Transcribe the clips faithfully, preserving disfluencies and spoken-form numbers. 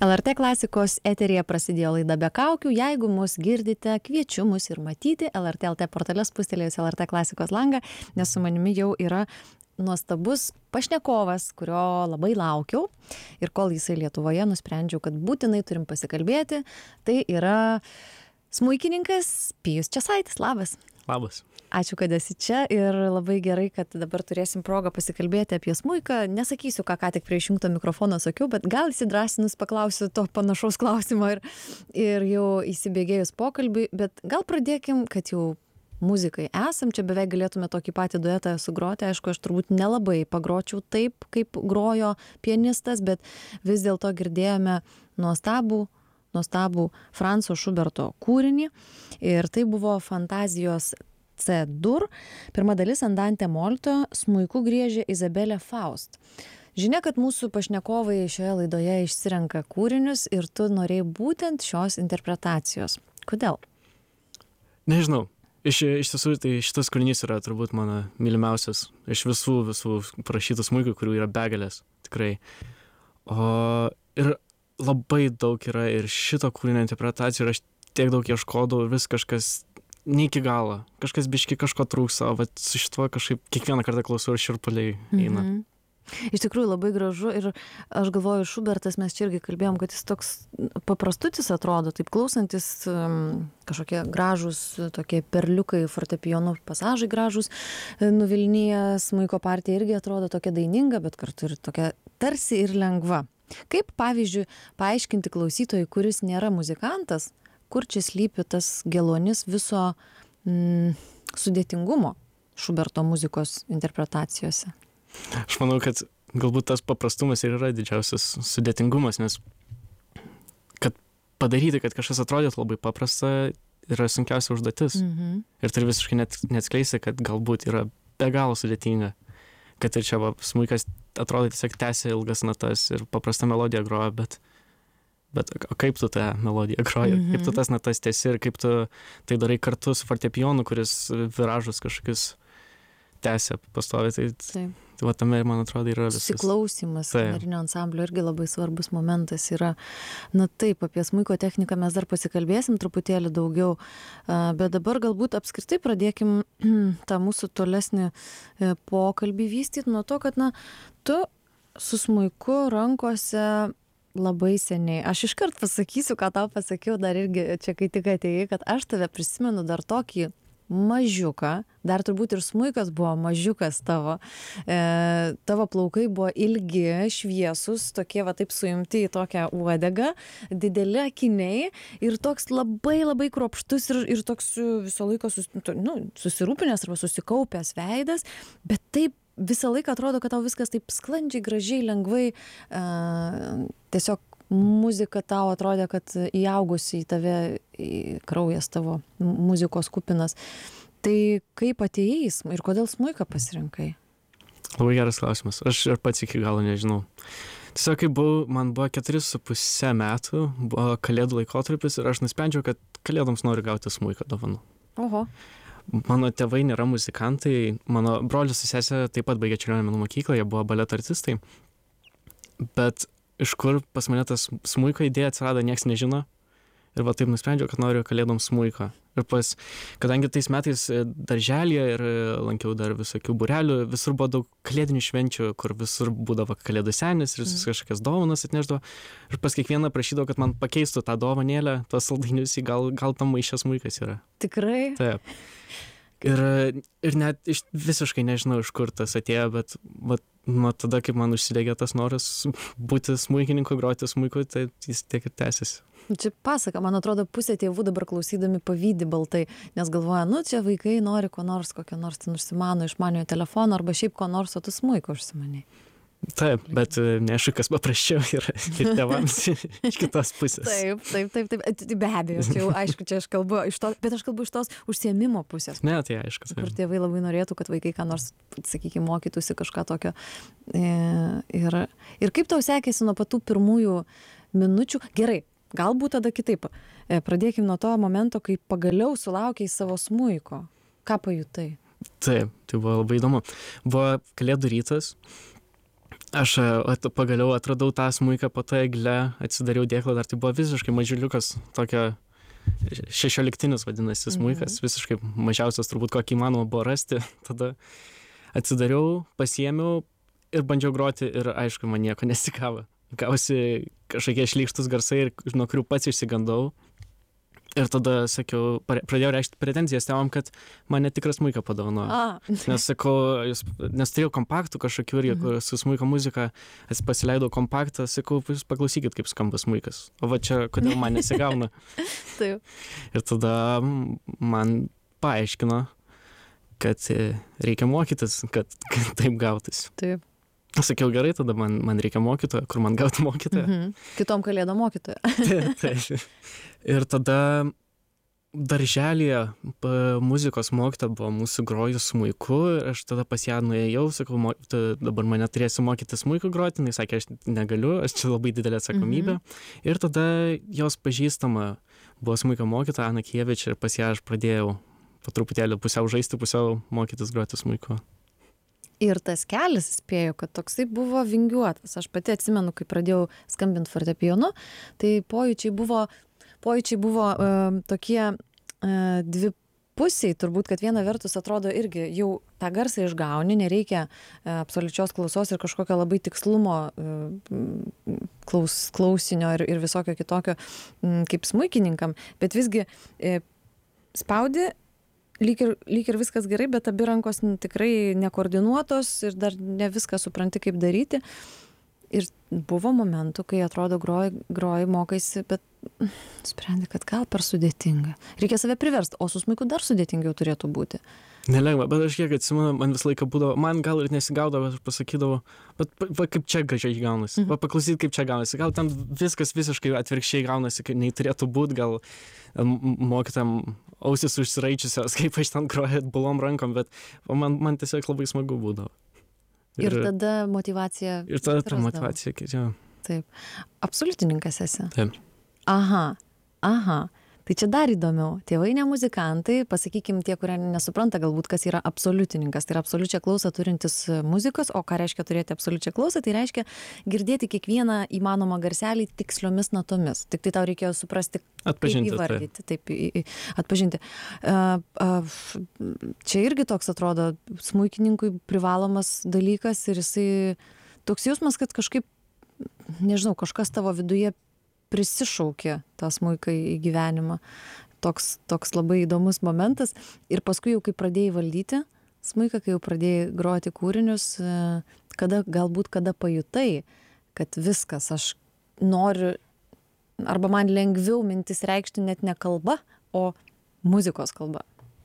L R T klasikos eteryje prasidėjo laida Be kaukių. Jeigu mus girdite, kviečiu mus ir matyti L R T L T portale spustelėjus L R T klasikos langą, nes su manimi jau yra nuostabus pašnekovas, kurio labai laukiau. Ir kol jisai Lietuvoje, nusprendžiau, kad būtinai turim pasikalbėti. Tai yra smuikininkas Pijus Česaitis. Labas. Labas. Ačiū, kad esi čia ir labai gerai, kad dabar turėsim progą pasikalbėti apie smuiką. Nesakysiu, ką ką tik prie išjungto mikrofono sakiau, bet gal įsidrasinus paklausiu to panašaus klausimo ir, ir jau įsibėgėjus pokalbį, bet gal pradėkim, kad jau muzikai esam, čia beveik galėtume tokį patį duetą sugroti. Aišku, aš turbūt nelabai pagročiau taip, kaip grojo pianistas, bet vis dėlto girdėjome nuostabų nuostabų Franco Šuberto kūrinį ir tai buvo Fantazijos C-dur, pirma dalis Andante molto, smuiku griežė Izabelė Faust. Žinia, kad mūsų pašnekovai šioje laidoje išsirenka kūrinius ir tu norėjai būtent šios interpretacijos. Kodėl? Nežinau. Iš, iš tiesų, tai šitas kūrinys yra turbūt mano mylimiausias iš visų, visų parašytų smuikų, kurių yra begalės, tikrai. O ir labai daug yra ir šito kūrinio interpretacijų, ir aš tiek daug ieškodavau, vis kažkas ne iki galo, kažkas biški kažko trūksta, o vat su šituo kažkaip kiekvieną kartą klausau ir šiurpuliai eina. Mhm. Iš tikrųjų labai gražu ir aš galvoju, Šubertas, mes čia irgi kalbėjom, kad jis toks paprastutis atrodo, taip klausantis um, kažkokie gražūs, tokie perliukai, fortepijonų pasažai gražūs, nuvilnyje smuiko partija irgi atrodo tokia daininga, bet kartu ir tokia tarsi ir lengva. Kaip, pavyzdžiui, paaiškinti klausytojui, kuris nėra muzikantas, kur čia slypi tas geluonis viso mm, sudėtingumo Šuberto muzikos interpretacijose? Aš manau, kad galbūt tas paprastumas ir yra didžiausias sudėtingumas, nes kad padaryti, kad kažkas atrodytų labai paprasta, yra sunkiausia užduotis. Mhm. Ir turi visiškai net, neatskleisti, kad galbūt yra be galo sudėtinga. Kad ir čia va, smuikas atrodo tiesiog tęsia ilgas natas ir paprasta melodija groja, bet, bet o kaip tu tą melodiją groji, mm-hmm. kaip tu tas natas tęsi ir kaip tu tai darai kartu su fortepijonu, kuris viražus kažkokius tęsia pastoviai. Tai, tai, tai va tame, man atrodo, yra visas. Susiklausimas kamerinio ansamblio irgi labai svarbus momentas yra. Na taip, apie smuiko techniką mes dar pasikalbėsim truputėlį daugiau, bet dabar galbūt apskritai pradėkim tą mūsų tolesnį pokalbį vystyti nuo to, kad na, tu su smuiku rankose labai seniai. Aš iškart pasakysiu, ką tau pasakiau dar irgi čia, kai tik atėjai, kad aš tave prisimenu dar tokį mažiuką, dar turbūt ir smuikas buvo mažiukas tavo. E, tavo plaukai buvo ilgi, šviesus, tokie va taip suimti į tokią uodegą, dideli akiniai ir toks labai labai kruopštus ir, ir toks visą laiką sus, nu, susirūpinęs arba susikaupęs veidas, bet taip visą laiką atrodo, kad tau viskas taip sklandžiai, gražiai, lengvai, e, tiesiog muzika tau atrodė, kad įaugusi į tave į kraujas tavo muzikos kupinas. Tai kaip atėjai ir kodėl smuiką pasirinkai? Labai geras klausimas. Aš ir pats iki galo nežinau. Tiesiog, kai buvau, man buvo keturi su puse metų, buvo kalėdų laikotarpis ir aš nusprendžiau, kad kalėdoms noriu gauti smuiką dovanų. Oho. Mano tėvai nėra muzikantai, mano brolius su sesė taip pat baigė Čiurlionio menų mokyklą, jie buvo baleto artistai, bet iš kur pas mane tas smuiko idėja atsirado, nieks nežino. Ir va taip nusprendžiau, kad noriu kalėdoms smuiko. Ir pas, kadangi tais metais darželyje ir lankiau dar visokių būrelių, visur buvo daug kalėdinių švenčių, kur visur būdavo kalėdų senis ir mm. kažkokias dovanas atneždavo. Ir pas kiekvieną prašydavo, kad man pakeistų tą dovanėlę, tos saldainius į gal, gal tam maišės smuikas yra. Tikrai? Taip. Ir, ir net iš, visiškai nežinau, iš kur tas atėjo, bet va, nuo tada, kaip man užsidegė tas noras būti smuikininku, groti smuiku, tai jis tiek ir tęsiasi. Čia pasaka, man atrodo, pusė tėvų dabar klausydami pavydi baltai, nes galvoja, nu čia vaikai nori ko nors, kokio nors ten užsimano išmaniojo telefono arba šiaip ko nors, o tu smuiko užsimaniai. Taip, bet neaišku, kas paprasčiau yra ir tėvams iš kitos pusės. Taip, taip, taip, taip, be abejo, čia jau aišku, čia aš kalbu iš to, bet aš kalbu iš tos užsiėmimo pusės. Ne, tai aišku. Kur tėvai labai norėtų, kad vaikai ką nors, sakykime, mokytųsi kažką tokio. Ir, ir kaip tau sekėsi nuo patų pirmųjų minučių? Gerai, galbūt tada kitaip. Pradėkim nuo to momento, kai pagaliau sulaukiai savo smuiko. Ką pajutai? Taip, tai buvo labai įdomu. Buvo kalėdų rytas. aš at, pagaliau atradau tą smuiką po to egle, atsidariau dėklą, dar tai buvo visiškai mažiuliukas, tokia šešioliktinis vadinasi smuikas, mhm. visiškai mažiausias turbūt kokį įmanoma buvo rasti. Tada atsidariau, pasiėmiau ir bandžiau groti ir aišku, man nieko nesigavo. Gausi kažkokie šlykštus garsai, ir, nuo kurių pats išsigandau. Ir tada sakiau, pradėjau reikšti pretenzijas tėvam, kad man netikras smuiką padovanojo. Nes sakau, jūs, nes turėjau kompaktų kažkokių ir mhm. su smuiko muzika, pasileidau kompaktą, sakau, jūs paklausykit, kaip skamba smuikas. O va čia, kodėl man nesigauna. Taip. Ir tada man paaiškino, kad reikia mokytis, kad, kad taip gautis. Taip. Sakiau, gerai, tada man, man reikia mokytojo, kur man gauti mokytoją. Mhm. Kitom kalėdom mokytoją. Taip, taip. Ir tada darželyje muzikos mokytoja buvo mūsų grojų smuiku ir aš tada pas ją nuėjau, sakau, dabar mane turėsi mokyti smuiku groti, jinai sakė, aš negaliu, aš čia labai didelė atsakomybė. Mhm. Ir tada jos pažįstama buvo smuiko mokytoja Ana Kievič ir pas ją aš pradėjau po truputėlį pusiau žaisti, pusiau mokytis groti smuiku. Ir tas kelias, spėjau, kad toksai buvo vingiuotas. Aš pati atsimenu, kai pradėjau skambinti fortepijonu, tai pojūčiai buvo, pojūčiai buvo uh, tokie uh, dvi pusiai, turbūt, kad viena vertus atrodo irgi jau tą garsą išgauni, nereikia uh, absoliučios klausos ir kažkokio labai tikslumo uh, klaus, klausinio ir, ir visokio kitokio um, kaip smuikininkam, bet visgi uh, spaudi, Lyg ir, lyg ir viskas gerai, bet abi rankos tikrai nekoordinuotos ir dar ne viską supranti, kaip daryti. Ir buvo momentų, kai atrodo groji, groji mokaisi, bet sprendi, kad gal per sudėtinga. Reikia save priversti, o su smuiku dar sudėtingiau turėtų būti. Nelengva, bet aš kiek atsimenu, man visą laiką būdavo, man gal ir nesigaudavo, bet aš pasakydavau, bet va, kaip čia gražiai gaunasi, mhm. va paklausyt, kaip čia gaunasi, gal ten viskas visiškai atvirkščiai gaunasi, kai nei turėtų būti, gal mokytam ausis užsiraičiusios, kaip aš ten groju atbulom rankom, bet man, man tiesiog labai smagu būdavo. Ir, ir tada motivacija. Ir tada ta motivacija, jo. Taip. Absoliutininkas esi. Taip. Aha, aha. Tai čia dar įdomiau. Tėvai ne muzikantai, pasakykim tie, kurie nesupranta galbūt, kas yra absoliutininkas. Tai yra absoliučią klausą turintis muzikas, o ką reiškia turėti absoliučią klausą, tai reiškia girdėti kiekvieną įmanomą garselį tiksliomis natomis. Tik tai tau reikėjo suprasti, atpažinti, kaip įvardyti, taip, taip atpažinti. Čia irgi toks atrodo smuikininkui privalomas dalykas ir jisai toks jausmas, kad kažkaip, nežinau, kažkas tavo viduje prisišaukė tą smuiką į gyvenimą. Toks, toks labai įdomus momentas. Ir paskui jau kai pradėjai valdyti smuiką, kai jau pradėjai groti kūrinius, kada, galbūt kada pajutai, kad viskas, aš noriu, arba man lengviau mintis reikšti net ne kalba, o muzikos kalba.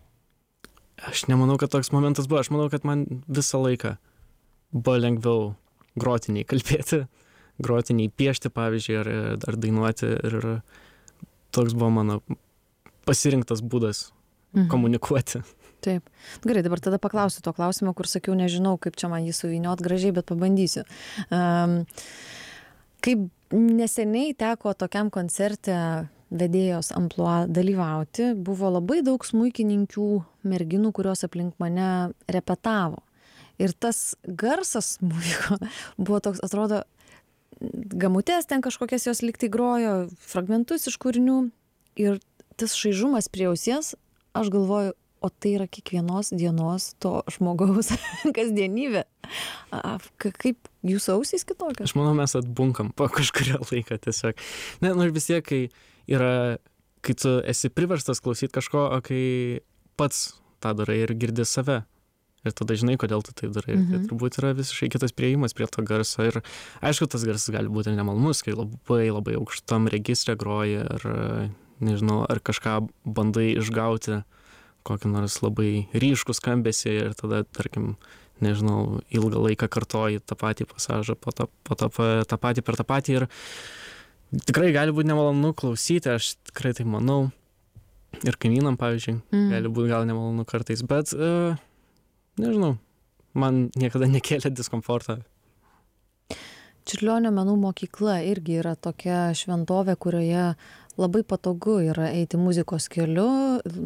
Aš nemanau, kad toks momentas buvo. Aš manau, kad man visą laiką buvo lengviau groti nei kalbėti. groti, nei piešti, pavyzdžiui, ar, ar dainuoti. Ir toks buvo mano pasirinktas būdas mhm. komunikuoti. Taip. Gerai, dabar tada paklausiu to klausimo, kur sakiau, nežinau, kaip čia man jį suvyniot gražiai, bet pabandysiu. Um, kaip neseniai teko tokiam koncerte vedėjos amplua dalyvauti, buvo labai daug smuikininkių merginų, kurios aplink mane repetavo. Ir tas garsas smuiko buvo toks, atrodo, gamutės ten kažkokias jos liktai grojo, fragmentus iš kūrinių ir tas šaižumas prie ausies, aš galvoju, o tai yra kiekvienos dienos to žmogaus kasdienybė. Kaip jūsų ausys kitokios? Aš manau, mes atbunkam po kažkurio laiko tiesiog. Ne, nu ir vis tiek, kai yra, kai tu esi priverstas klausyti kažko, o kai pats tą darai ir girdi save. Ir tada žinai, kodėl tu tai darai. Mhm. Tai turbūt yra visiškai kitas priėjimas prie to garso. Ir aišku, tas garsas gali būti nemalonus, kai labai, labai aukštam registre groji, ar, nežinau, ar kažką bandai išgauti, kokį nors labai ryškų skambesį ir tada, tarkim, nežinau, ilgą laiką kartoji tą patį pasažą, po to, po to, tą patį per tą patį. Ir tikrai gali būti nemalonu klausyti, aš tikrai tai manau. Ir kaimynam, pavyzdžiui, mm. gali būti gal nemalonu kartais, bet... Uh, Nežinau, man niekada nekėlė diskomfortą. Čiurlionio menų mokykla irgi yra tokia šventovė, kurioje labai patogu yra eiti muzikos keliu,